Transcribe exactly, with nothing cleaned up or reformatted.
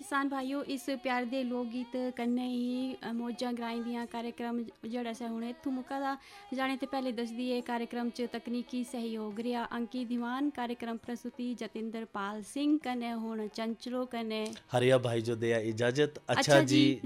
किसान भाइयों इस प्यार दे लोक गीत कन्नै ही मौजां ग्राएं दियां कार्यक्रम जेह्ड़ा असें हुणे इत्थूं मुक्का दा जाने ते पैह्ले दसदी एह् कार्यक्रम च तकनीकी सहयोग रेहा अंकी दीवान कार्यक्रम प्रस्तुति जतिंदर पाल सिंह कन्नै हुण चंचलो कन्नै हरिया भाई जो देआ इजाजत। अच्छा, अच्छा जी, जी